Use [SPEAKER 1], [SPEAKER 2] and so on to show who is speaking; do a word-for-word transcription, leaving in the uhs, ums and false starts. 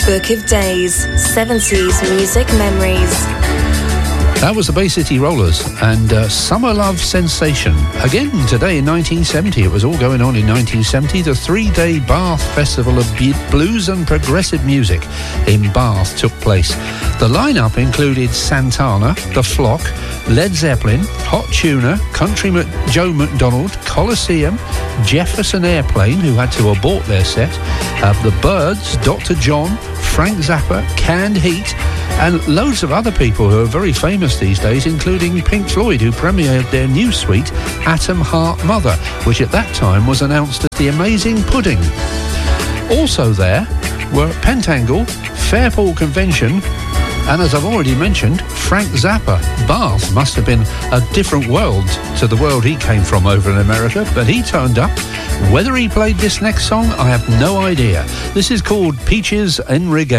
[SPEAKER 1] Book of Days, seventies music memories.
[SPEAKER 2] That was the Bay City Rollers and uh, Summer Love Sensation. Again, today in nineteen seventy, it was all going on in nineteen seventy, the three-day Bath Festival of Blues and Progressive Music in Bath took place. The lineup included Santana, The Flock, Led Zeppelin, Hot Tuna, Country Mac- Joe McDonald, Colosseum, Jefferson Airplane, who had to abort their set, uh, The Byrds, Doctor John, Frank Zappa, Canned Heat, and loads of other people who are very famous these days, including Pink Floyd, who premiered their new suite, Atom Heart Mother, which at that time was announced as The Amazing Pudding. Also there were Pentangle, Fairport Convention, and as I've already mentioned, Frank Zappa. Bath must have been a different world to the world he came from over in America, but he turned up. Whether he played this next song, I have no idea. This is called Peaches en Regalia.